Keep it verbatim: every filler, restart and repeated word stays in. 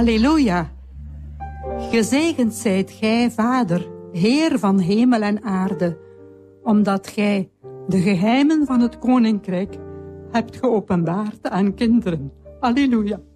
Halleluja. Gezegend zijt gij, Vader, Heer van hemel en aarde, omdat gij de geheimen van het koninkrijk hebt geopenbaard aan kinderen. Halleluja.